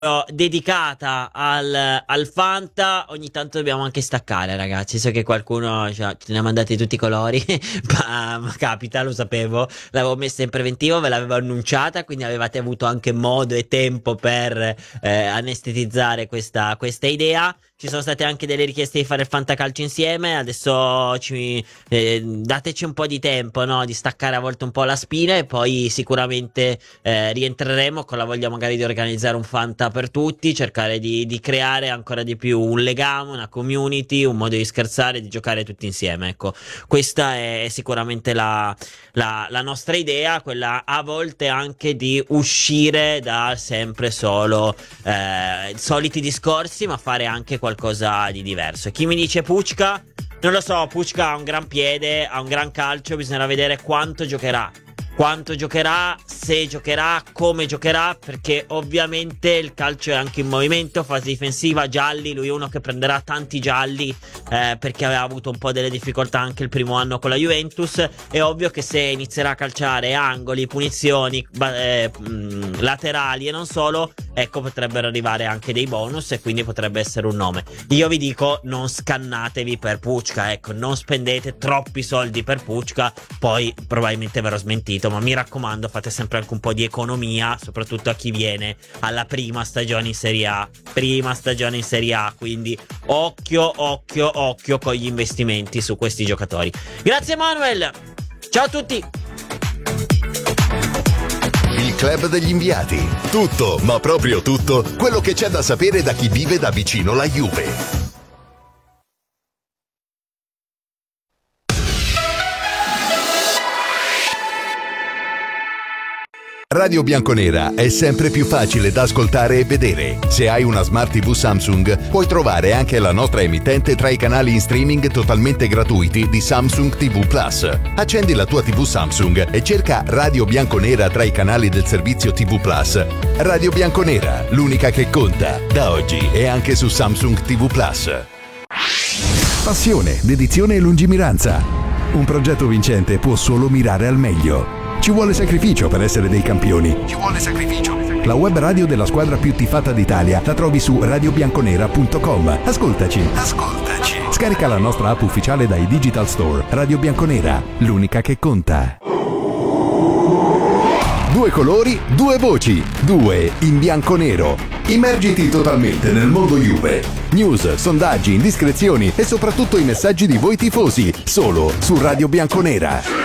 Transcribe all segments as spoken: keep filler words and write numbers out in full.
dedicata al, al Fanta. Ogni tanto dobbiamo anche staccare, ragazzi. So che qualcuno cioè, ce ne ha mandati tutti i colori ma, ma capita, lo sapevo, l'avevo messa in preventivo, ve l'avevo annunciata, quindi avevate avuto anche modo e tempo per eh, anestetizzare questa, questa idea. Ci sono state anche delle richieste di fare il fantacalcio insieme. Adesso ci, eh, dateci un po' di tempo, no? Di staccare a volte un po' la spina, e poi sicuramente eh, rientreremo con la voglia magari di organizzare un fanta per tutti, cercare di, di creare ancora di più un legame, una community, un modo di scherzare, di giocare tutti insieme. Ecco, questa è sicuramente la, la, la nostra idea, quella a volte anche di uscire da sempre solo eh, soliti discorsi, ma fare anche qualcosa di diverso. E chi mi dice Pucca? Non lo so, Pucca ha un gran piede, ha un gran calcio, bisognerà vedere quanto giocherà. Quanto giocherà, se giocherà, come giocherà, perché ovviamente il calcio è anche in movimento, fase difensiva, gialli, lui è uno che prenderà tanti gialli eh, perché aveva avuto un po' delle difficoltà anche il primo anno con la Juventus. È ovvio che se inizierà a calciare angoli, punizioni, eh, mh, laterali e non solo, ecco, potrebbero arrivare anche dei bonus e quindi potrebbe essere un nome. Io vi dico, non scannatevi per Pucca, ecco, non spendete troppi soldi per Pucca, poi probabilmente verrò smentito, ma mi raccomando, fate sempre anche un po' di economia, soprattutto a chi viene alla prima stagione in Serie A, prima stagione in Serie A, quindi occhio, occhio, occhio con gli investimenti su questi giocatori. Grazie Manuel, ciao a tutti. Il Club degli Inviati, tutto, ma proprio tutto, quello che c'è da sapere da chi vive da vicino la Juve. Radio Bianconera è sempre più facile da ascoltare e vedere. Se hai una Smart tivù Samsung, puoi trovare anche la nostra emittente tra i canali in streaming totalmente gratuiti di Samsung tivù Plus. Accendi la tua tivù Samsung e cerca Radio Bianconera tra i canali del servizio tivù Plus. Radio Bianconera, l'unica che conta, da oggi e anche su Samsung tivù Plus. Passione, dedizione e lungimiranza. Un progetto vincente può solo mirare al meglio. Ci vuole sacrificio per essere dei campioni. Ci vuole sacrificio. La web radio della squadra più tifata d'Italia la trovi su radio bianconera punto com. Ascoltaci. Ascoltaci. Scarica la nostra app ufficiale dai Digital Store. Radio Bianconera, l'unica che conta. Due colori, due voci, due in bianco-nero. Immergiti totalmente nel mondo Juve. News, sondaggi, indiscrezioni e soprattutto i messaggi di voi tifosi. Solo su Radio Bianconera.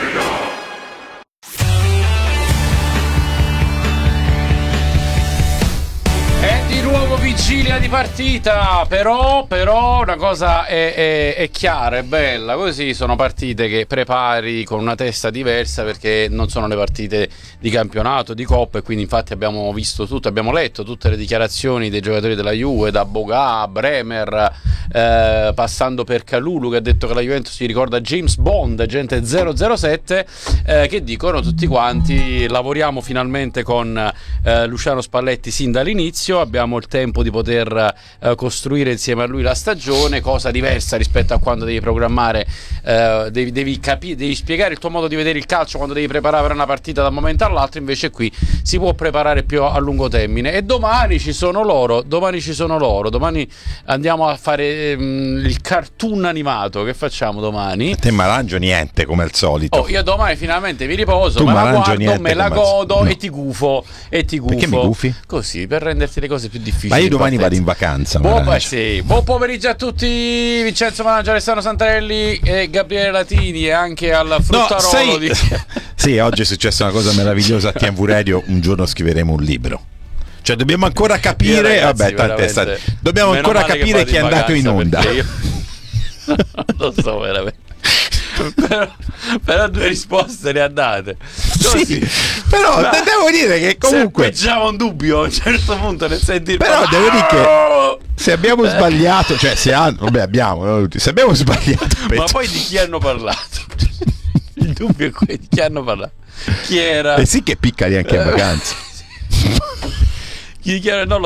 Vigilia di partita, però, però una cosa è, è, è chiara, è bella, così sono partite che prepari con una testa diversa, perché non sono le partite di campionato, di coppa, e quindi infatti abbiamo visto tutto, abbiamo letto tutte le dichiarazioni dei giocatori della Juve, da Boga, Bremer, eh, passando per Kalulu che ha detto che la Juventus si ricorda James Bond, agente zero zero sette, eh, che dicono tutti quanti: lavoriamo finalmente con eh, Luciano Spalletti sin dall'inizio, abbiamo il tempo di poter eh, costruire insieme a lui la stagione, cosa diversa rispetto a quando devi programmare, eh, devi, devi, capi- devi spiegare il tuo modo di vedere il calcio quando devi preparare per una partita da un momento all'altro. Invece qui si può preparare più a lungo termine, e domani ci sono loro, domani ci sono loro, domani andiamo a fare um, il cartoon animato. Che facciamo domani? Te m'arrangio niente come al solito. Oh, io domani finalmente mi riposo, tu me la guardo, niente, me la godo no. e ti gufo e ti gufo. Perché mi gufi? Così, per renderti le cose più difficili. Ma io domani vado in vacanza. Buon, eh, sì. Buon pomeriggio a tutti. Vincenzo Manangio, Alessandro Santarelli e Gabriele Latini, e anche al Fruttarolo. No, sai... di... Sì, oggi è successa una cosa meravigliosa a T V Radio. Un giorno scriveremo un libro. Cioè dobbiamo ancora capire, ragazzi, vabbè, tante state... dobbiamo ancora capire chi è andato in onda. Io... non lo so veramente. però, però due risposte le ha date. Sì, però ma devo dire che comunque serpeggiava un dubbio a un certo punto nel sentire. Però ma... devo dire che se abbiamo eh. sbagliato, cioè se hanno, vabbè, abbiamo, se abbiamo sbagliato, ma poi di chi hanno parlato? Il dubbio è quello di chi hanno parlato. Chi era? Eh sì, che piccali anche in vacanza. Chi, chi era? Non lo so.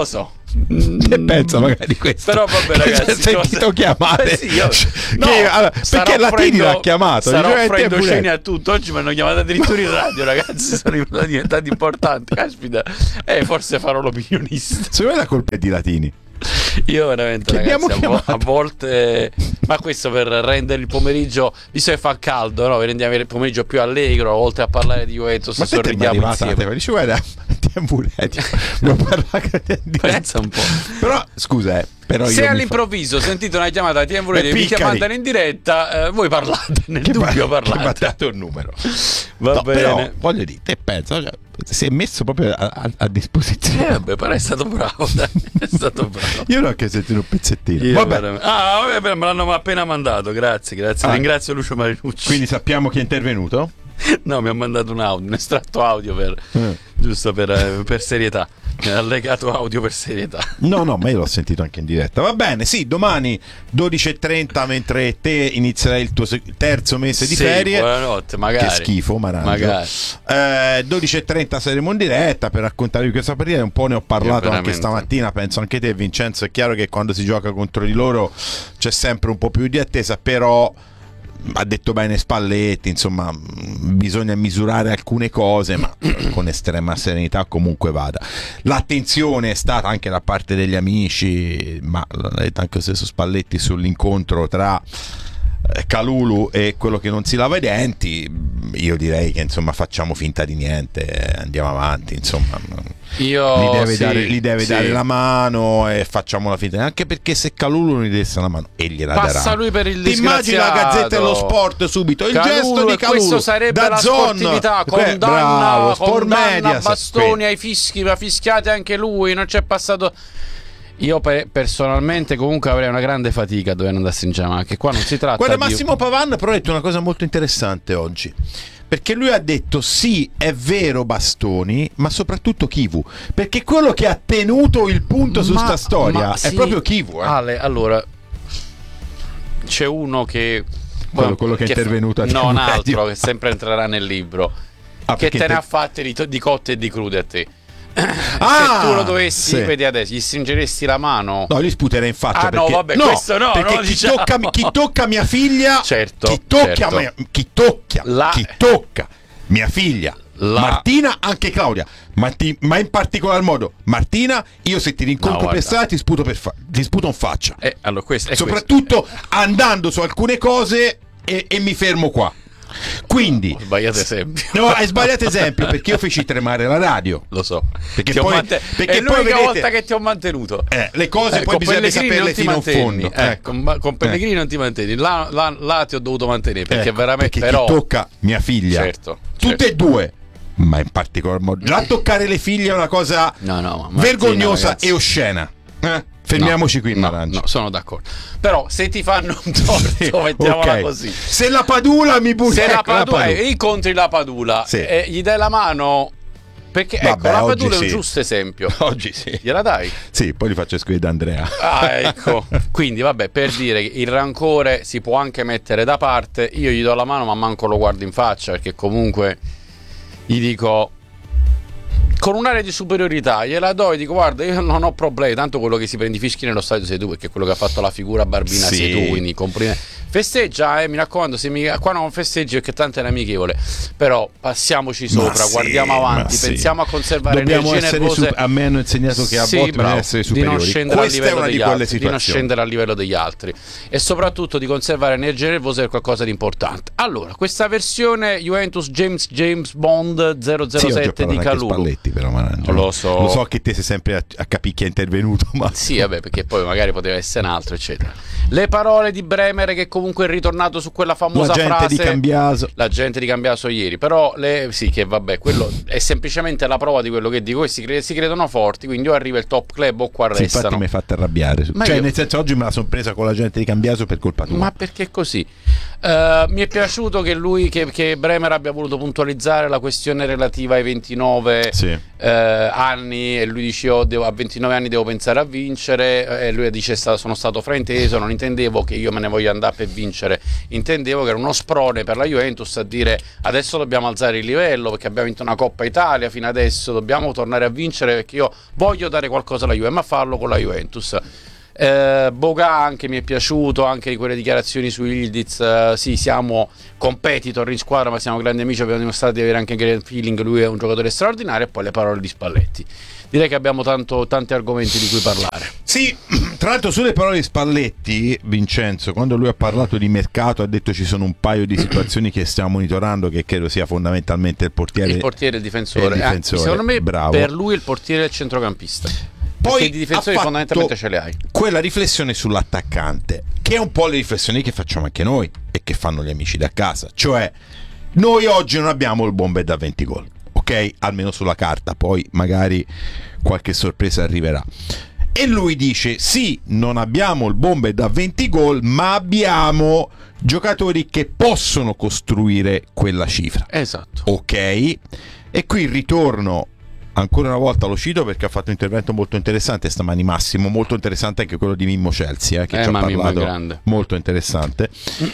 Che pensa magari di questo? Però vabbè, ragazzi, si è sentito cosa... chiamate. Eh sì, io... no, che, allora, perché Latini l'ha chiamato? Starò Dice, offrendo pure... cene a tutto. Oggi mi hanno chiamato addirittura in radio, ragazzi. Sono diventati importanti. Caspita, eh, forse farò l'opinionista. Secondo me la colpa è di Latini. Io veramente, Che ragazzi, a, vo- a volte, ma questo per rendere il pomeriggio, visto che fa caldo, no? Per rendere il pomeriggio più allegro, oltre a parlare di Juventus, ma sorridiamo insieme. Dice, guarda, T V Radio, devo parlare di Pensa un po'. Però scusa, eh, però se io all'improvviso fa... sentite una chiamata di T V Radio e vi piccari. chiamate in diretta, eh, voi parlate, nel che dubbio ba- parlate. Che battate un numero. Va no, bene. Però voglio dire, te pensa, cioè, si è messo proprio a, a, a disposizione. Eh, vabbè, però è stato bravo, dai. È stato bravo. Io l'ho anche sentito un pezzettino. Io Vabbè. veramente... Ah, vabbè, me l'hanno appena mandato, grazie, grazie. Ah. Ringrazio Lucio Marinucci. Quindi sappiamo chi è intervenuto? No, mi ha mandato un audio, un estratto audio per, Eh. giusto per, per serietà. Mi ha allegato audio per serietà. No, no, ma io l'ho sentito anche in diretta. Va bene, sì, domani dodici e trenta, mentre te inizierai il tuo se- terzo mese di Sì, ferie. buonanotte, magari. Che schifo, Marangio. Magari. Eh, dodici e trenta saremo in diretta per raccontarvi questa partita. Un po' ne ho parlato Io anche veramente. stamattina. Penso anche te, Vincenzo. È chiaro che quando si gioca contro di loro c'è sempre un po' più di attesa, però ha detto bene Spalletti, insomma bisogna misurare alcune cose, ma con estrema serenità comunque vada. L'attenzione è stata anche da parte degli amici, ma l'ha detto anche lo stesso Spalletti sull'incontro tra Kalulu e quello che non si lava i denti. Io direi che insomma facciamo finta di niente, andiamo avanti, insomma. Io Gli deve, sì, dare, gli deve sì. dare la mano e facciamo la finta, anche perché se Kalulu non gli desse la mano e gliela Passa darà. lui per il Ti immagini la disgraziato. Gazzetta dello Sport subito il Kalulu, gesto di e Kalulu questo sarebbe da la Zon. sportività, Que- condanna, bravo, Sport condanna Media, bastoni ai fischi, ma fischiate anche lui, non c'è passato. Io per, personalmente comunque avrei una grande fatica a dover andarsi in Germania, che qua non si tratta Guarda, di... Massimo Pavan però ha detto una cosa molto interessante oggi, perché lui ha detto sì, è vero Bastoni, ma soprattutto Kivu, perché quello che ha tenuto il punto su Ma- sta storia ma è sì. proprio Kivu, eh. Ale, allora c'è uno che Quello- quello che è fa- intervenuto a no, un T V Radio. altro che sempre entrerà nel libro, Ah, che perché te ne te- ha fatte di, to- di cotte e di crude a te. Ah, se tu lo dovessi, sì. vedi adesso, gli stringeresti la mano. No, gli sputerei in faccia. Ah, no, perché, vabbè, questo no, perché non lo chi, diciamo. tocca, chi tocca mia figlia, Certo, chi tocca, certo. mia, chi tocca, La- chi tocca mia figlia, La- Martina, anche Claudia, ma, ti- ma in particolar modo Martina, io se ti rincontro No, per guarda. strada ti sputo, per fa- ti sputo in faccia. Eh, allora, questo, è Soprattutto andando su alcune cose e, e mi fermo qua. Quindi questo. Ho sbagliato esempio. no, hai sbagliato esempio, perché io feci tremare la radio. Lo so. Perché Ti ho poi- mante- perché è poi l'unica vedete- volta che ti ho mantenuto. Eh, le cose Eh, poi con bisogna Pellegrini saperle non ti fino in mantenni. fondo. Eh, Ecco. con, con Pellegrini Eh. non ti mantieni. Là, là- là ti ho dovuto mantenere perché Ecco, veramente perché però chi tocca mia figlia, Certo, tutte certo. e due, ma in particolar modo già toccare le figlie è una cosa No, no, Martina, vergognosa ragazzi. e oscena. Eh? Fermiamoci No, qui, no, Marangi. no, sono d'accordo. Però se ti fanno un torto, mettiamola Ok. così. Se la Padula mi butta, Se la ecco, Padula, Padula. eh, incontri la Padula Sì. e gli dai la mano, perché ecco, Vabbè, la oggi Padula è un sì. giusto esempio. Oggi sì. Gliela dai? Sì, poi li faccio scrivere da Andrea. Ah, ecco. Quindi, vabbè, per dire che il rancore si può anche mettere da parte. Io gli do la mano, ma manco lo guardo in faccia, perché comunque gli dico con un'area di superiorità, gliela do e dico guarda, io non ho problemi, tanto quello che si prende i fischi nello stadio sei tu, perché quello che ha fatto la figura barbina Sì. sei tu, quindi complimenti. Festeggia, eh, mi raccomando, se mi... qua non festeggi perché tanto è amichevole, però passiamoci sopra, sì, guardiamo avanti, ma sì. pensiamo a conservare Dobbiamo energie essere nervose. su- a me hanno insegnato che a Sì, volte bravo, bisogna essere di non superiori. scendere Questa a è livello una di degli quelle altri, di non situazioni. scendere a livello degli altri e soprattutto di conservare energie nervose per qualcosa di importante. Allora, questa versione Juventus James James Bond zero zero Sì, oggi ho sette di parlato anche Kalulu. Spalletti, però, Marangio. Lo so. Lo so che te sei sempre a, a capire chi è intervenuto, ma Sì, vabbè, perché poi magari poteva essere un altro, eccetera. Le parole di Bremer che comunque è ritornato su quella famosa la gente frase di Cambiaso. la gente di Cambiaso ieri, però le, sì che vabbè, quello è semplicemente la prova di quello che dico, questi cre- si credono forti, quindi o arriva il top club o qua Sì, restano. infatti mi hai fatto arrabbiare. Ma Cioè, io- nel senso, oggi me la sono presa con la gente di Cambiaso per colpa tua. Ma perché così? Uh, mi è piaciuto che lui che, che Bremer abbia voluto puntualizzare la questione relativa ai ventinove Sì. uh, anni, e lui dice io devo, a ventinove anni devo pensare a vincere, e lui dice sono stato frainteso, non intendevo che io me ne voglio andare per vincere, intendevo che era uno sprone per la Juventus a dire adesso dobbiamo alzare il livello perché abbiamo vinto una Coppa Italia fino adesso, dobbiamo tornare a vincere perché io voglio dare qualcosa alla Juve, ma farlo con la Juventus. Eh, Boga anche mi è piaciuto, anche di quelle dichiarazioni su Yildiz, eh, sì, siamo competitor in squadra ma siamo grandi amici, abbiamo dimostrato di avere anche great feeling, lui è un giocatore straordinario, e poi le parole di Spalletti. Direi che abbiamo tanto, tanti argomenti di cui parlare. Sì, tra l'altro sulle parole di Spalletti, Vincenzo, quando lui ha parlato di mercato ha detto ci sono un paio di situazioni che stiamo monitorando, che credo sia fondamentalmente il portiere, il portiere e il difensore, il difensore. Eh, secondo me bravo. Per lui il portiere è il centrocampista. Poi perché di difensori fondamentalmente ce le hai. Quella riflessione sull'attaccante, che è un po' le riflessioni che facciamo anche noi e che fanno gli amici da casa, cioè noi oggi non abbiamo il bomber da venti gol, ok? Almeno sulla carta, poi magari qualche sorpresa arriverà. E lui dice sì, non abbiamo il bomber da venti gol, ma abbiamo giocatori che possono costruire quella cifra. Esatto. Ok? E qui ritorno ancora una volta, lo cito perché ha fatto un intervento molto interessante stamani Massimo, molto interessante anche quello di Mimmo Chelsea, eh, che eh, ci ha ma Mimmo parlato, è grande. molto interessante.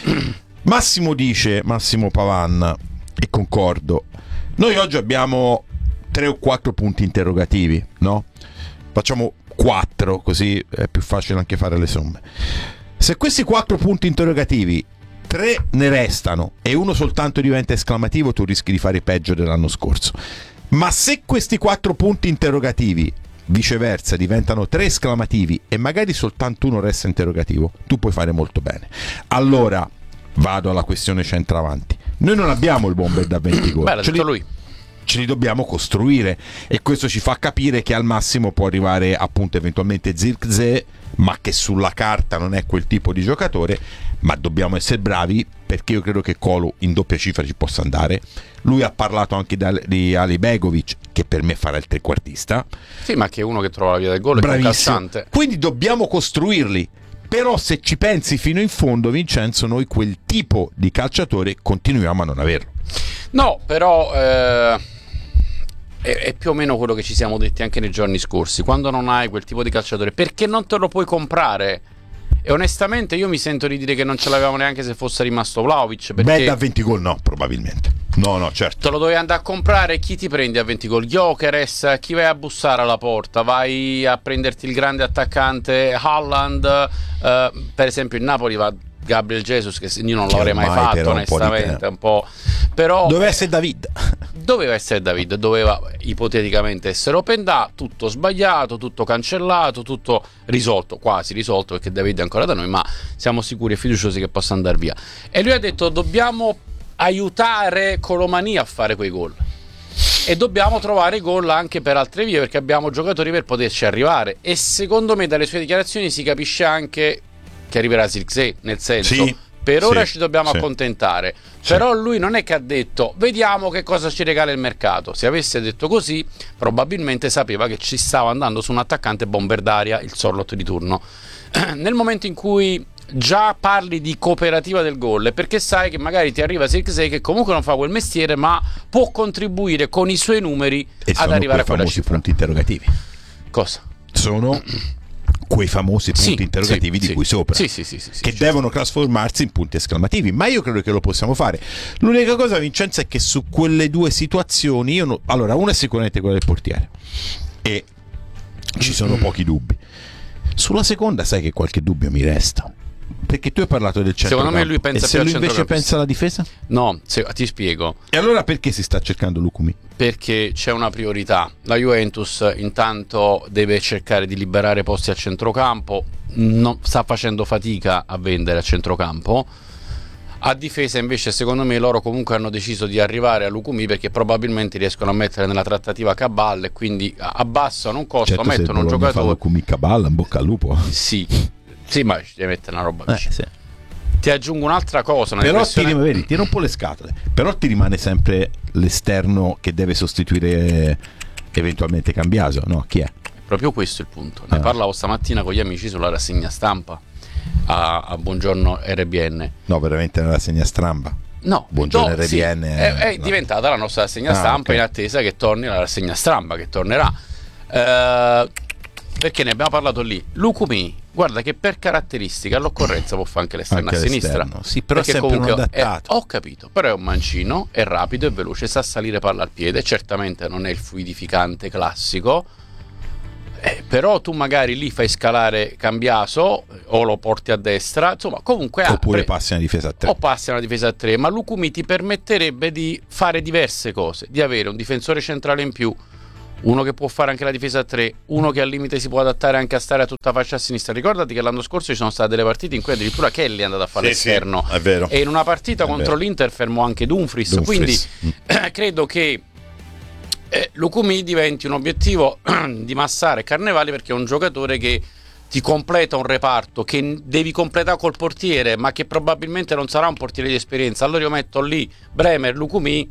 Massimo dice, Massimo Pavan, e concordo, noi oggi abbiamo tre o quattro punti interrogativi, no? Facciamo quattro, così è più facile anche fare le somme. Se questi quattro punti interrogativi, tre ne restano e uno soltanto diventa esclamativo, tu rischi di fare peggio dell'anno scorso. Ma se questi quattro punti interrogativi viceversa diventano tre esclamativi e magari soltanto uno resta interrogativo, tu puoi fare molto bene. Allora vado alla questione centravanti. Noi non abbiamo il bomber da venti gol. Beh, l'ha ce, detto li, lui. ce li dobbiamo costruire, e questo ci fa capire che al massimo può arrivare appunto eventualmente Zirkzee, ma che sulla carta non è quel tipo di giocatore. Ma dobbiamo essere bravi, perché io credo che Kolo in doppia cifra ci possa andare. Lui ha parlato anche di Ali Begovic, che per me farà il trequartista. Sì, ma che è uno che trova la via del gol, è un calciante. Quindi dobbiamo costruirli. Però se ci pensi fino in fondo, Vincenzo, noi quel tipo di calciatore continuiamo a non averlo. No, però eh, è, è più o meno quello che ci siamo detti anche nei giorni scorsi. Quando non hai quel tipo di calciatore, perché non te lo puoi comprare? E onestamente io mi sento di dire che non ce l'avevamo neanche se fosse rimasto Vlahovic, perché Beh, da venti gol no, probabilmente. No, no, certo. te lo dovevi andare a comprare. Chi ti prendi a venti gol? Gyökeres? Chi vai a bussare alla porta? Vai a prenderti il grande attaccante Haaland? Eh, per esempio il Napoli va Gabriel Jesus, che io non Che l'avrei mai ormai fatto però un po' di onestamente, te. un po'. Però Doveva essere David. doveva essere David, doveva ipoteticamente essere Open Da, tutto sbagliato, tutto cancellato, tutto risolto, quasi risolto, perché David è ancora da noi, ma siamo sicuri e fiduciosi che possa andare via. E lui ha detto dobbiamo aiutare Colomani a fare quei gol, e dobbiamo trovare gol anche per altre vie, perché abbiamo giocatori per poterci arrivare. E secondo me dalle sue dichiarazioni si capisce anche che arriverà Zirkzee, nel senso Sì, per ora sì, ci dobbiamo sì. accontentare. Sì. Però lui non è che ha detto vediamo che cosa ci regala il mercato. Se avesse detto così, probabilmente sapeva che ci stava andando su un attaccante bomber d'aria, il Sorloth di turno. Nel momento in cui già parli di cooperativa del gol, è perché sai che magari ti arriva Zirkzee, che comunque non fa quel mestiere, ma può contribuire con i suoi numeri E ad sono arrivare a quei quella famosi cifra. punti interrogativi. Cosa? Sono quei famosi punti Sì, interrogativi sì, di sì. cui sopra, Sì, sì, sì, sì, sì, che certo. devono trasformarsi in punti esclamativi. Ma io credo che lo possiamo fare. L'unica cosa, Vincenzo, è che su quelle due situazioni io no... allora, una è sicuramente quella del portiere, e ci sono pochi dubbi. Sulla seconda sai che qualche dubbio mi resta, perché tu hai parlato del centrocampo. Secondo me lui pensa e se più lui al invece centrocampista. pensa alla difesa? No, se- ti spiego. E allora perché si sta cercando Lukumi? Perché c'è una priorità. La Juventus intanto deve cercare di liberare posti a centrocampo, non, sta facendo fatica a vendere a centrocampo. A difesa invece secondo me loro comunque hanno deciso di arrivare a Lukumi, perché probabilmente riescono a mettere nella trattativa Cabal, e quindi abbassano un costo, Certo, se mettono un Bologna fa giocatore. Lukumi Cabal, in bocca al lupo. Sì, sì, ma ci devi mettere una roba Eh, vicina. sì. Ti aggiungo un'altra cosa, una Però ti, riflessione- rim- vedi, ti rompo le scatole. Però ti rimane sempre l'esterno che deve sostituire eh, eventualmente Cambiaso, no? Chi è? proprio questo è il punto. Ne Ah. parlavo stamattina con gli amici sulla rassegna stampa. a, a Buongiorno R B N. No, veramente nella rassegna stampa. No, Buongiorno no, R B N sì, è, è no. diventata la nostra rassegna Ah, stampa, okay. in attesa che torni la rassegna stampa, che tornerà. Eh, perché ne abbiamo parlato lì. Lukumi, guarda che per caratteristica all'occorrenza può fare anche l'esterno Anche a sinistra. l'esterno. Sì, però è perché sempre un comunque è- adattato. ho capito, però è un mancino, è rapido, è veloce, sa salire palla al piede, certamente non è il fluidificante classico. Eh, però tu magari lì fai scalare Cambiaso o lo porti a destra, insomma, comunque Oppure apre- passi una difesa a tre. o passi a una difesa a tre, ma Lukumi ti permetterebbe di fare diverse cose, di avere un difensore centrale in più, uno che può fare anche la difesa a tre, uno che al limite si può adattare anche a stare a tutta fascia a sinistra. Ricordati che l'anno scorso ci sono state delle partite in cui addirittura Kelly è andato a fare Sì, l'esterno, sì, è vero. e in una partita È contro vero. l'Inter fermò anche Dumfries, Dumfries. quindi eh, credo che eh, Lukumi diventi un obiettivo di Massara e Carnevali, perché è un giocatore che ti completa un reparto che n- devi completare col portiere, ma che probabilmente non sarà un portiere di esperienza. Allora io metto lì Bremer, Lukumi,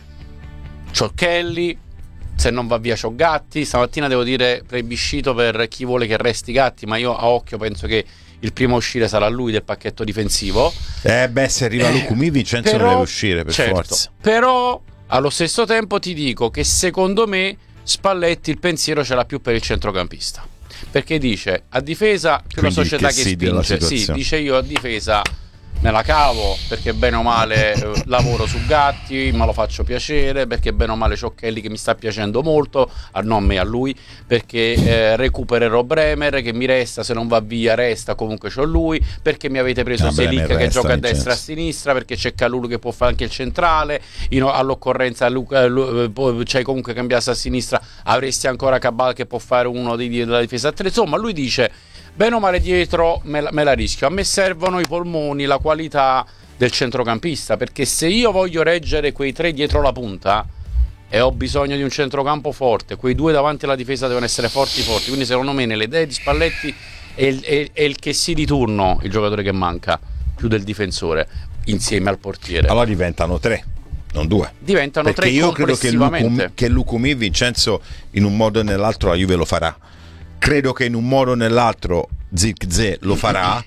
c'ho Kelly, se non va via c'ho Gatti. Stamattina devo dire plebiscito per chi vuole che resti Gatti, ma io a occhio penso che il primo a uscire sarà lui del pacchetto difensivo. Eh beh, se arriva Lukumi, Vincenzo Però- non deve uscire per certo, forza. Però allo stesso tempo ti dico che secondo me Spalletti il pensiero ce l'ha più per il centrocampista, perché dice a difesa più Quindi la società che che sì della spinge. Sì, situazione. dice io a difesa me la cavo perché bene o male eh, lavoro su Gatti, ma lo faccio piacere, perché bene o male c'ho Kelly che mi sta piacendo molto, a non me, a lui, perché eh, recupererò Bremer che mi resta, se non va via resta, comunque c'ho lui, perché mi avete preso Ah, Selic Bremer che resta, gioca a Vincenzo. destra e a sinistra, perché c'è Calulu che può fare anche il centrale, io, all'occorrenza Lu- eh, Lu- eh, poi c'hai comunque cambiato a sinistra, avresti ancora Cabal che può fare uno dei, della difesa a tre. Insomma, lui dice bene o male dietro me la, me la rischio, a me servono i polmoni, la qualità del centrocampista, perché se io voglio reggere quei tre dietro la punta e ho bisogno di un centrocampo forte, quei due davanti alla difesa devono essere forti forti, quindi secondo me nelle idee di Spalletti è il, è, è il che si di turno il giocatore che manca più del difensore insieme al portiere. Allora diventano tre, non due. Diventano Perché tre io credo che Lukumi, complessivamente. che Lukumi, Vincenzo, in un modo o nell'altro la Juve lo farà. Credo che in un modo o nell'altro Zirkzee lo farà.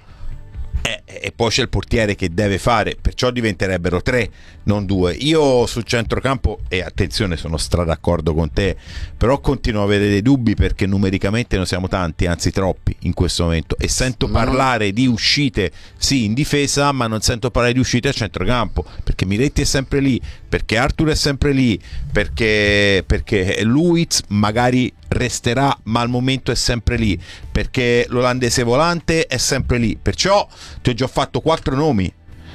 E, e poi c'è il portiere che deve fare, perciò diventerebbero tre, non due. Io sul centrocampo, e attenzione, sono stra d'accordo con te, però continuo a avere dei dubbi perché numericamente non siamo tanti, anzi troppi in questo momento, e sento Ma non- parlare di uscite sì in difesa, ma non sento parlare di uscite a centrocampo, perché Miretti è sempre lì, perché Arthur è sempre lì, perché, perché Luiz magari resterà ma al momento è sempre lì, perché l'olandese volante è sempre lì, perciò ti ho già fatto quattro nomi,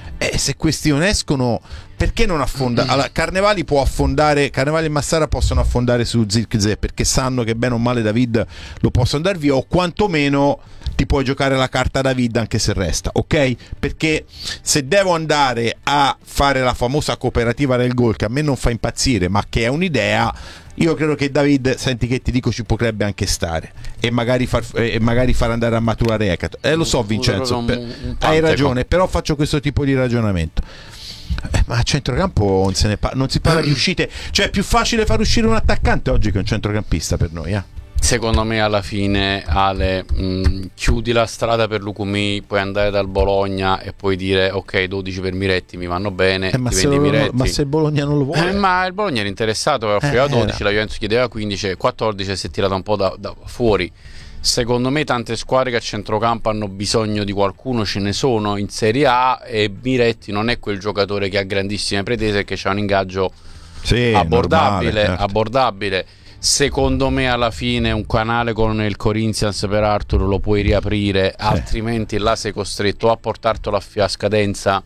e se questi non escono perché non affonda? Allora, Carnevali può affondare, Carnevali e Massara possono affondare su Zirkzee perché sanno che bene o male David lo posso andare via, o quantomeno ti puoi giocare la carta David anche se resta, ok? Perché se devo andare a fare la famosa cooperativa del gol, che a me non fa impazzire ma che è un'idea, io credo che David, senti che ti dico, ci potrebbe anche stare e magari far, e magari far andare a maturare Ekato. Eh lo so Vincenzo, Un- per- un- un hai panteco. ragione, però faccio questo tipo di ragionamento. Eh, ma a centrocampo non, se ne pa- non si parla di uscite, cioè è più facile far uscire un attaccante oggi che un centrocampista per noi, eh? Secondo me alla fine, Ale, mh, chiudi la strada per Lukumi, puoi andare dal Bologna e puoi dire ok, dodici per Miretti mi vanno bene, Eh, ma, ti se vendi lo- Miretti. ma se il Bologna non lo vuole, Eh, ma il Bologna era interessato, offriva Eh, dodici, era. la Juventus chiedeva quindici, quattordici e si è tirata un po' da, da fuori. Secondo me tante squadre che a centrocampo hanno bisogno di qualcuno ce ne sono in Serie A, e Miretti non è quel giocatore che ha grandissime pretese e che ha un ingaggio sì, abbordabile, normale, certo. abbordabile. Secondo me alla fine un canale con il Corinthians per Arthur lo puoi riaprire, altrimenti là sei costretto a portartelo a, fi- a scadenza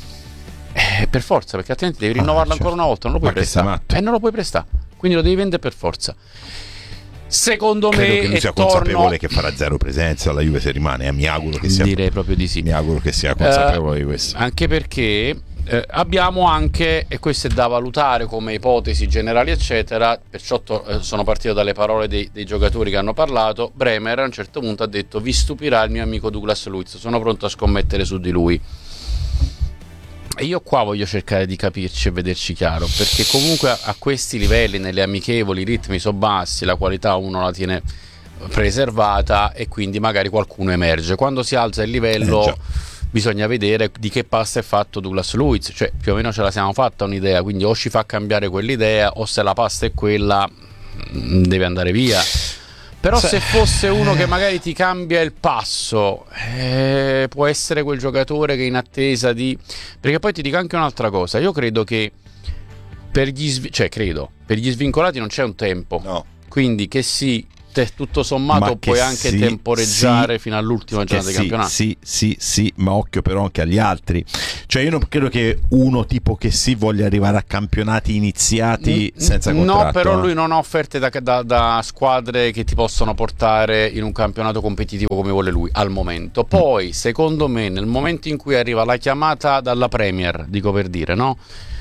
eh, per forza, perché altrimenti devi Ah, rinnovarlo certo. ancora una volta, non lo puoi Ma che sei prestare matto? e non lo puoi prestare, quindi lo devi vendere per forza. Secondo Credo me che lui e sia torno- consapevole che farà zero presenza alla Juve se rimane, eh, mi auguro che sia, direi proprio di sì. mi auguro che sia consapevole Eh, di questo. Anche perché eh, abbiamo anche, e questo è da valutare come ipotesi generali eccetera, perciò to- eh, sono partito dalle parole dei, dei giocatori che hanno parlato. Bremer a un certo punto ha detto vi stupirà il mio amico Douglas Luiz, sono pronto a scommettere su di lui. E io qua voglio cercare di capirci e vederci chiaro, perché comunque a, a questi livelli, nelle amichevoli, i ritmi sono bassi, la qualità uno la tiene preservata e quindi magari qualcuno emerge. Quando si alza il livello eh, bisogna vedere di che pasta è fatto Douglas Luiz, cioè più o meno ce la siamo fatta un'idea, quindi o ci fa cambiare quell'idea o se la pasta è quella deve andare via. Però se fosse uno che magari ti cambia il passo, eh, può essere quel giocatore che in attesa di... Perché poi ti dico anche un'altra cosa, io credo che per gli, sv... cioè, credo, per gli svincolati non c'è un tempo, no. Quindi che sì, te, tutto sommato Ma puoi che anche sì, temporeggiare sì, fino all'ultima che giornata di sì, campionato. Sì, sì, sì, ma occhio però anche agli altri. Cioè io non credo che uno tipo che sì voglia arrivare a campionati iniziati N- senza contratto. No, però eh. lui non ha offerte da, da, da squadre che ti possono portare in un campionato competitivo come vuole lui al momento. Poi, secondo me, nel momento in cui arriva la chiamata dalla Premier, dico per dire, no?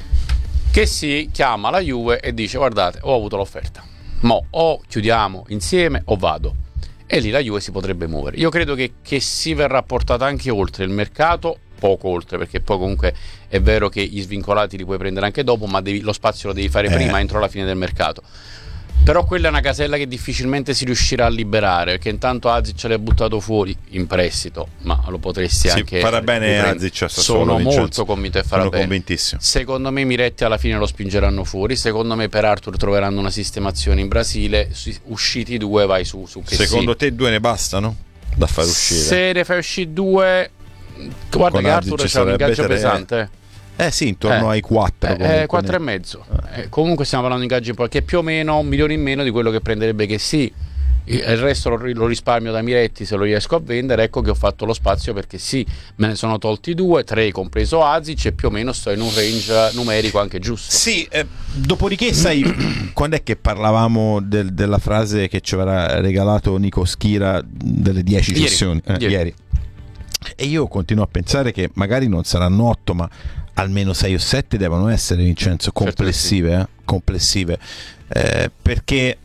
Che si chiama la Juve e dice: guardate, ho avuto l'offerta, mo o chiudiamo insieme o vado. E lì la Juve si potrebbe muovere. Io credo che, che si verrà portata anche oltre il mercato, poco oltre, perché poi comunque è vero che gli svincolati li puoi prendere anche dopo, ma devi, lo spazio lo devi fare Eh. prima, entro la fine del mercato. Però quella è una casella che difficilmente si riuscirà a liberare, perché intanto Azic l'hai buttato fuori in prestito, ma lo potresti Sì, anche farà bene riprendere. Azic a Sassuolo, Sono Vincenzo. molto convinto e farà Sono bene. convintissimo. Secondo me Miretti alla fine lo spingeranno fuori. Secondo me per Arthur troveranno una sistemazione in Brasile. Si- usciti due vai su, su che Secondo sì. te due ne bastano da far uscire? Se ne fai uscire due, guarda Con che Azic Arthur c'ha un sarebbe ingaggio tre. pesante. Eh sì, intorno Eh, ai quattro. Eh, eh, quattro e mezzo. Eh, comunque stiamo parlando di ingaggi che è più o meno un milione in meno di quello che prenderebbe che sì. Il resto lo, lo risparmio da Miretti se lo riesco a vendere. Ecco che ho fatto lo spazio perché sì, me ne sono tolti due, tre compreso Azic, e più o meno sto in un range numerico anche giusto. Sì, eh, dopodiché sai quando è che parlavamo del- della frase che ci aveva regalato Nico Schira delle dieci Ieri. cessioni? Eh, Ieri. ieri. E io continuo a pensare che magari non saranno otto, ma almeno sei o sette devono essere, Vincenzo, complessive, eh? complessive. Eh, perché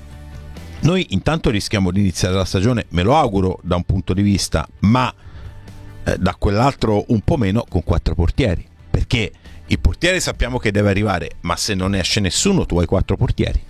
noi intanto rischiamo di iniziare la stagione, me lo auguro da un punto di vista, ma eh, da quell'altro un po' meno, con quattro portieri, perché il portiere sappiamo che deve arrivare, ma se non ne esce nessuno tu hai quattro portieri.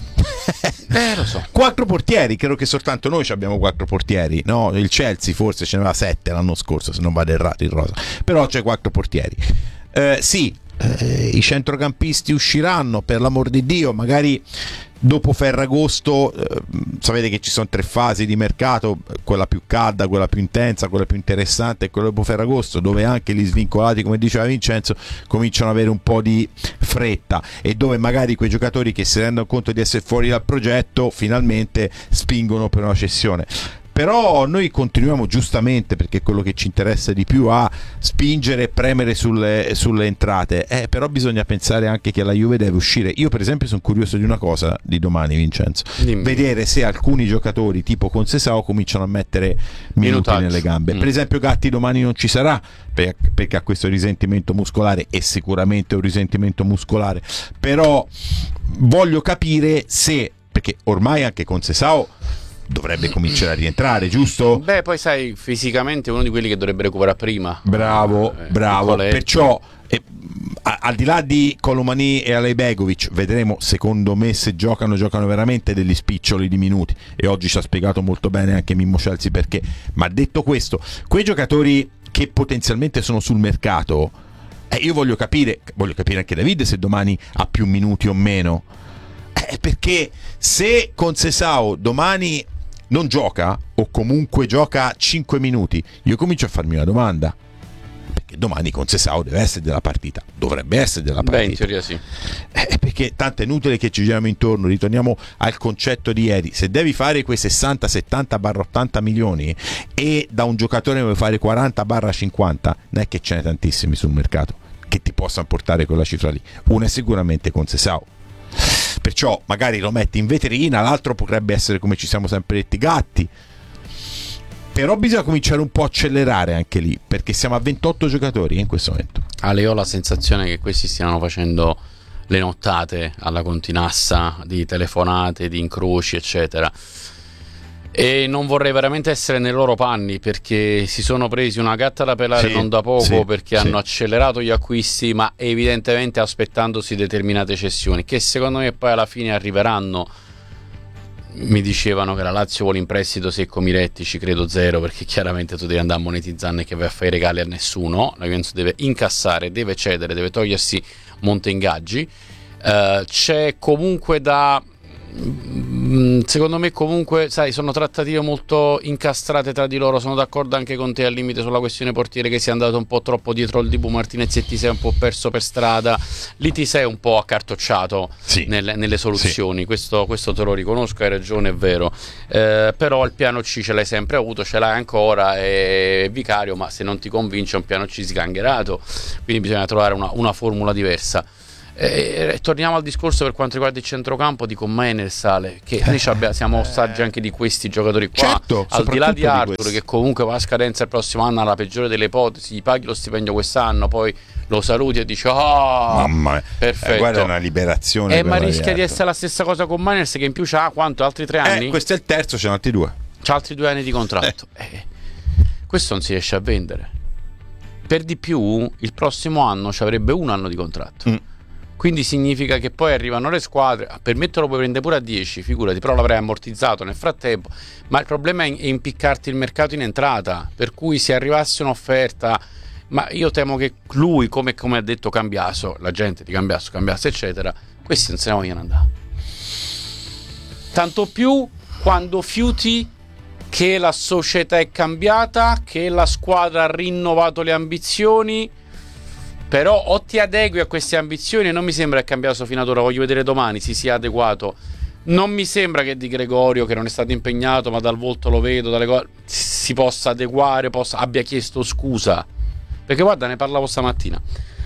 Eh, lo so. Quattro portieri, credo che soltanto noi ci abbiamo quattro portieri, no? Il Chelsea forse ce n'aveva sette l'anno scorso, se non vado errato in rosa, però c'è quattro portieri. Eh, sì, eh, i centrocampisti usciranno, per l'amor di Dio, magari dopo Ferragosto. Eh, sapete che ci sono tre fasi di mercato, quella più calda, quella più intensa, quella più interessante e quella dopo Ferragosto, dove anche gli svincolati, come diceva Vincenzo, cominciano ad avere un po' di fretta, e dove magari quei giocatori che si rendono conto di essere fuori dal progetto finalmente spingono per una cessione. Però noi continuiamo giustamente, perché è quello che ci interessa di più, a spingere e premere sulle, sulle entrate. Eh, però bisogna pensare anche che la Juve deve uscire. Io per esempio sono curioso di una cosa di domani, Vincenzo. Dimmi. Vedere se alcuni giocatori tipo Concesao cominciano a mettere minuti Minutaggi. nelle gambe. Mm. Per esempio Gatti domani non ci sarà per- perché ha questo risentimento muscolare, e sicuramente un risentimento muscolare. Però voglio capire se, perché ormai anche Concesao dovrebbe cominciare a rientrare, giusto? Beh, poi sai, fisicamente è uno di quelli che dovrebbe recuperare prima. Bravo, Eh, bravo. piccoletto. Perciò eh, a- al di là di Kolomani e Alejbegovic, vedremo secondo me se giocano, giocano veramente degli spiccioli di minuti, e oggi ci ha spiegato molto bene anche Mimmo Chelsea perché. Ma detto questo, quei giocatori che potenzialmente sono sul mercato, eh, io voglio capire, voglio capire anche David se domani ha più minuti o meno. Eh, perché se Concesao domani non gioca, o comunque gioca cinque minuti, io comincio a farmi una domanda, perché domani Concesao deve essere della partita, dovrebbe essere della Beh, in partita. teoria sì. Eh, perché tanto è inutile che ci giriamo intorno, ritorniamo al concetto di ieri. Se devi fare quei sessanta, settanta, ottanta milioni e da un giocatore vuoi fare quaranta cinquanta, non è che ce n'è tantissimi sul mercato che ti possano portare quella cifra lì. Uno è sicuramente Concesao, perciò magari lo metti in vetrina, l'altro potrebbe essere, come ci siamo sempre detti, Gatti. Però bisogna cominciare un po' a accelerare anche lì, perché siamo a ventotto giocatori in questo momento. Ale, ho la sensazione che questi stiano facendo le nottate alla continassa di telefonate, di incroci, eccetera. E non vorrei veramente essere nei loro panni, perché si sono presi una gatta da pelare Sì, non da poco, sì, perché sì. hanno accelerato gli acquisti, ma evidentemente aspettandosi determinate cessioni che secondo me poi alla fine arriveranno. mi dicevano che la Lazio vuole in prestito Secco Miretti, ci credo zero, perché chiaramente tu devi andare a monetizzare e che vai a fare i regali a nessuno. La Juventus deve incassare, deve cedere, deve togliersi monte ingaggi. Uh, c'è comunque da secondo me comunque, sai, sono trattative molto incastrate tra di loro. Sono d'accordo anche con te al limite sulla questione portiere, che si è andato un po' troppo dietro il Dibu Martinez e ti sei un po' perso per strada. Lì ti sei un po' accartocciato sì. nelle, nelle soluzioni, sì. questo, questo te lo riconosco, hai ragione, è vero, eh, però il piano C ce l'hai sempre avuto, ce l'hai ancora, è Vicario, ma se non ti convince è un piano C sgangherato, quindi bisogna trovare una, una formula diversa. E torniamo al discorso per quanto riguarda il centrocampo. Dico Mainer Sale, che noi abbiamo, siamo ostaggi anche di questi giocatori qua, certo, al di là di Arthur di che comunque va a scadenza il prossimo anno, alla peggiore delle ipotesi, gli paghi lo stipendio quest'anno, poi lo saluti e dici oh, mamma mia, perfetto, eh, guarda, è una liberazione, eh, ma rischia di, di essere la stessa cosa con Mainer, che in più c'ha quanto, altri tre anni? Eh, questo è il terzo, c'è altri due, c'ha altri due anni di contratto, eh. Eh, questo non si riesce a vendere. Per di più il prossimo anno ci avrebbe un anno di contratto, mm. quindi significa che poi arrivano le squadre, per me te lo puoi prendere pure a dieci, figurati, però l'avrai ammortizzato nel frattempo. Ma il problema è impiccarti il mercato in entrata, per cui se arrivasse un'offerta, ma io temo che lui, come, come ha detto Cambiaso, la gente di Cambiaso, Cambiaso eccetera, questi non se ne vogliono andare, tanto più quando fiuti che la società è cambiata, che la squadra ha rinnovato le ambizioni. Però o ti adegui a queste ambizioni, e non mi sembra che Cambiaso fino ad ora, voglio vedere domani, si sia adeguato. Non mi sembra che Di Gregorio, che non è stato impegnato, ma dal volto lo vedo, dalle cose, si possa adeguare, possa, abbia chiesto scusa. Perché guarda, ne parlavo stamattina.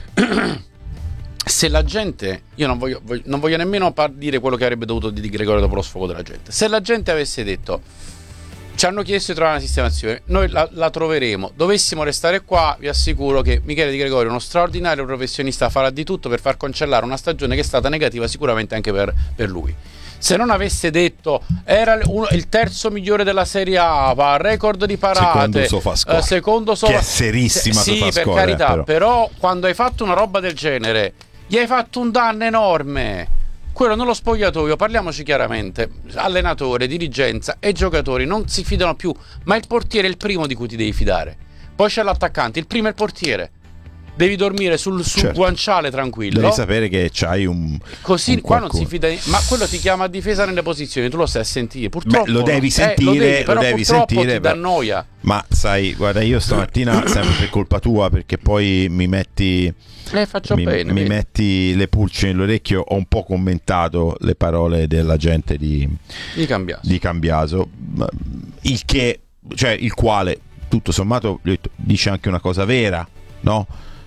Se la gente, io non voglio, voglio, non voglio nemmeno par- dire quello che avrebbe dovuto Di Gregorio dopo lo sfogo della gente. Se la gente avesse detto, ci hanno chiesto di trovare una sistemazione, noi la, la troveremo, dovessimo restare qua, vi assicuro che Michele Di Gregorio è uno straordinario professionista, farà di tutto per far cancellare una stagione che è stata negativa sicuramente anche per, per lui. Se non avesse detto era uno, il terzo migliore della Serie A, va record di parate, secondo Sofascore, eh, secondo Sofa... che è serissima, se, sì, Sofascore, per carità, eh, però. però quando hai fatto una roba del genere gli hai fatto un danno enorme. Quello nello spogliatoio, parliamoci chiaramente, allenatore, dirigenza e giocatori non si fidano più, ma il portiere è il primo di cui ti devi fidare, poi c'è l'attaccante, il primo è il portiere, devi dormire sul, sul certo. guanciale tranquillo, devi sapere che c'hai un così un qua qualcuno. Non si fida, ma quello ti chiama a difesa nelle posizioni, tu lo stai a sentire, purtroppo. Beh, lo devi no? sentire, eh, lo devi, però lo devi purtroppo sentire, ti dà beh. noia. Ma sai, guarda, io stamattina sempre per colpa tua, perché poi mi metti Eh, faccio mi, bene, mi vedi. metti le pulci nell'orecchio. Ho un po' commentato le parole della gente di, Di Cambiaso. di Cambiaso, il che, cioè il quale tutto sommato dice anche una cosa vera, no?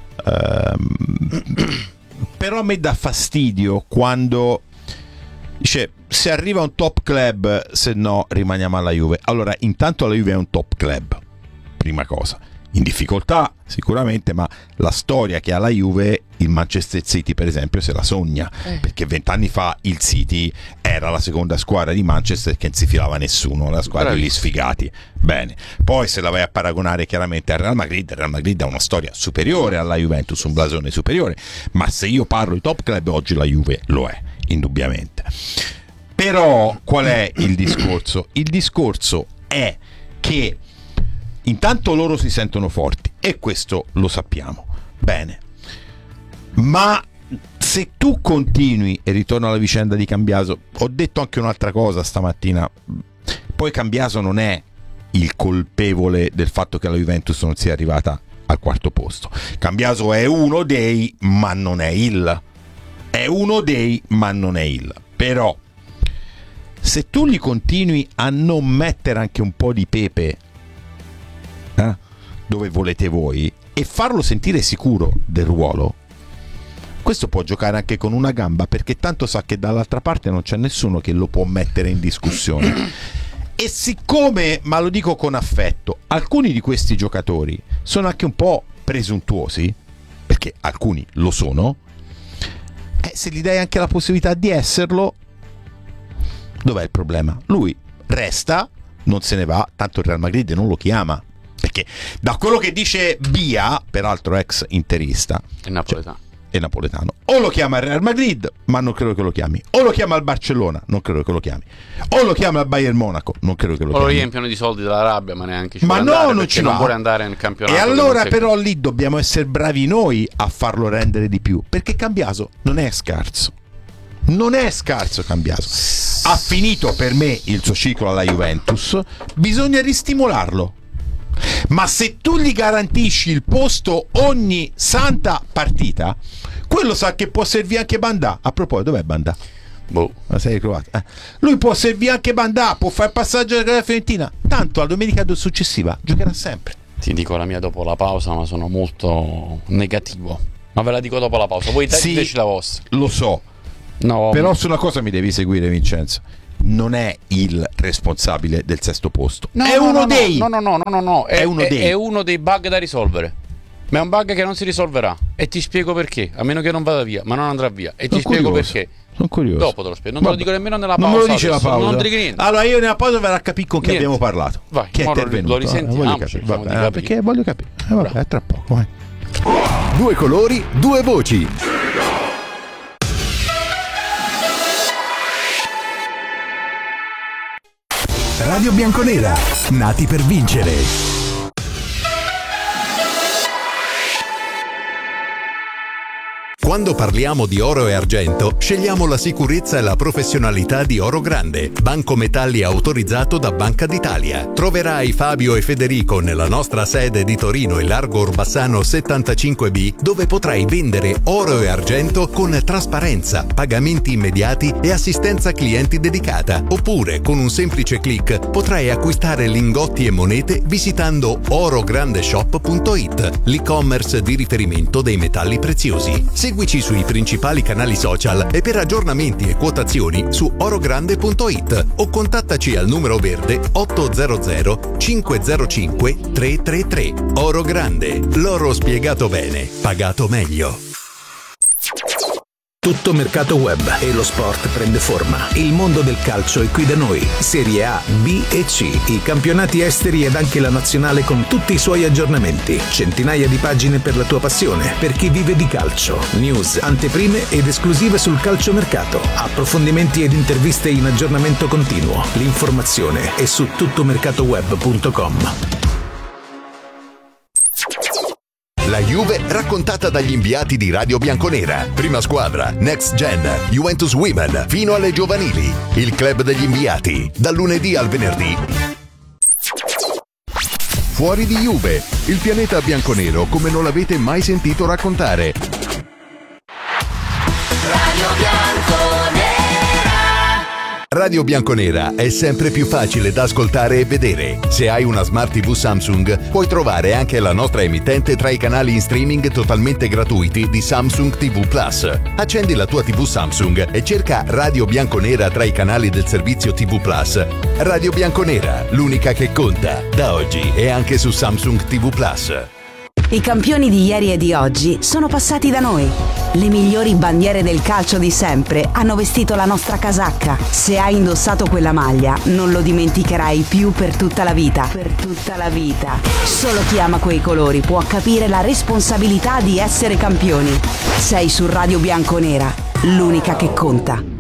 Ehm, però a me dà fastidio quando dice se arriva un top club, se no rimaniamo alla Juve. Allora, intanto la Juve è un top club, prima cosa, in difficoltà sicuramente, ma la storia che ha la Juve, il Manchester City per esempio se la sogna, eh. perché vent'anni fa il City era la seconda squadra di Manchester che non si filava nessuno, la squadra degli sfigati. Bene, poi se la vai a paragonare chiaramente al Real Madrid, il Real Madrid ha una storia superiore alla Juventus, un blasone superiore, ma se io parlo di top club oggi la Juve lo è, indubbiamente. Però qual è il discorso? Il discorso è che intanto loro si sentono forti e questo lo sappiamo bene, ma se tu continui, e ritorno alla vicenda di Cambiaso, ho detto anche un'altra cosa stamattina, poi Cambiaso non è il colpevole del fatto che la Juventus non sia arrivata al quarto posto. Cambiaso è uno dei, ma non è il è uno dei ma non è il però se tu li continui a non mettere anche un po' di pepe eh, dove volete voi e farlo sentire sicuro del ruolo, questo può giocare anche con una gamba, perché tanto sa che dall'altra parte non c'è nessuno che lo può mettere in discussione. E siccome, ma lo dico con affetto, alcuni di questi giocatori sono anche un po' presuntuosi, perché alcuni lo sono, eh, se gli dai anche la possibilità di esserlo, dov'è il problema? Lui resta, non se ne va, tanto il Real Madrid non lo chiama, perché da quello che dice Bia, peraltro ex interista, è napoletano, cioè, è napoletano. O lo chiama al Real Madrid, ma non credo che lo chiami. O lo chiama al Barcellona, non credo che lo chiami. O lo chiama al Bayern Monaco, non credo che lo o chiami. O lo riempiono di soldi dall'Arabia, ma neanche ci ma vuole no, andare non ci non va. vuole andare nel campionato. E allora però lì dobbiamo essere bravi noi a farlo rendere di più, perché Cambiaso non è scarso. Non è scarso Cambiaso. Ha finito per me il suo ciclo alla Juventus, bisogna ristimolarlo. Ma se tu gli garantisci il posto ogni santa partita, quello sa che può servire anche Bandà. A proposito, dov'è Bandà? Boh. La sei ritrovata? Eh. Lui può servire anche Bandà, può fare il passaggio della Fiorentina. Tanto la domenica successiva giocherà sempre. Ti dico la mia dopo la pausa, ma sono molto negativo. Ma ve la dico dopo la pausa. Voi sì, diteci la vostra. Lo so. No, però su una cosa mi devi seguire, Vincenzo. Non è il responsabile del sesto posto. No, è no, uno no, dei. No, no, no, no, no, no. È, è, uno è, dei. è uno dei bug da risolvere. Ma è un bug che non si risolverà. E ti spiego perché. A meno che non vada via, ma non andrà via. E Sono ti spiego curioso. perché. Sono curioso. Dopo te lo spiego. Non Vabbè. te lo dico nemmeno nella pausa. Non me lo dice adesso. la pausa. Non ti dico niente. Allora io nella pausa verrà a capire con chi niente. abbiamo parlato. Vai, chi è intervenuto. Lo risentiamo. Voglio capire. Vabbè, perché voglio capire. Eh, vabbè, è tra poco. Vai. Due colori, due voci. Radio Bianconera, nati per vincere. Quando parliamo di oro e argento, scegliamo la sicurezza e la professionalità di Oro Grande, banco metalli autorizzato da Banca d'Italia. Troverai Fabio e Federico nella nostra sede di Torino e Largo Orbassano settantacinque B, dove potrai vendere oro e argento con trasparenza, pagamenti immediati e assistenza clienti dedicata. Oppure, con un semplice click, potrai acquistare lingotti e monete visitando orograndeshop punto it, l'e-commerce di riferimento dei metalli preziosi. Seguici sui principali canali social e per aggiornamenti e quotazioni su orogrande punto it o contattaci al numero verde ottocento cinquecentocinque trecentotrentatré. Oro Grande, l'oro spiegato bene, pagato meglio. Tutto mercato web e lo sport prende forma. Il mondo del calcio è qui da noi. Serie A, B e C, i campionati esteri ed anche la nazionale con tutti i suoi aggiornamenti. Centinaia di pagine per la tua passione, per chi vive di calcio. News, anteprime ed esclusive sul calciomercato. Approfondimenti ed interviste in aggiornamento continuo. L'informazione è su tuttomercatoweb punto com. La Juve raccontata dagli inviati di Radio Bianconera. Prima squadra, Next Gen, Juventus Women, fino alle giovanili. Il club degli inviati, dal lunedì al venerdì. Fuori di Juve, il pianeta bianconero come non l'avete mai sentito raccontare. Radio Bianconera. Radio Bianconera è sempre più facile da ascoltare e vedere. Se hai una Smart tivù Samsung, puoi trovare anche la nostra emittente tra i canali in streaming totalmente gratuiti di Samsung ti vu Plus. Accendi la tua tivù Samsung e cerca Radio Bianconera tra i canali del servizio ti vu Plus. Radio Bianconera, l'unica che conta, da oggi e anche su Samsung ti vu Plus. I campioni di ieri e di oggi sono passati da noi. Le migliori bandiere del calcio di sempre hanno vestito la nostra casacca. Se hai indossato quella maglia, non lo dimenticherai più per tutta la vita. Per tutta la vita. Solo chi ama quei colori può capire la responsabilità di essere campioni. Sei su Radio Bianconera, l'unica che conta.